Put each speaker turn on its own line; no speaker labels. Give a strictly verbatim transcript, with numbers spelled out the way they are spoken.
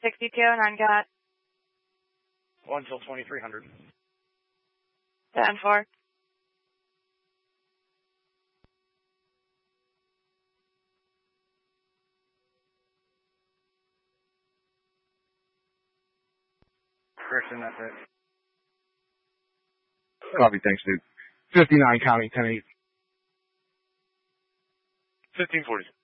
sixty-two, nine got.
One till twenty-three hundred.
ten four.
Christian, that's it.
Copy, thanks, dude. fifty-nine county, ten eight.
fifteen forty.